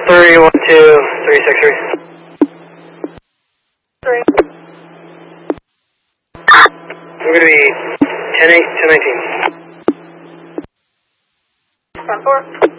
312-363. 3. We're going to be 10-8, 10-19. 10-4.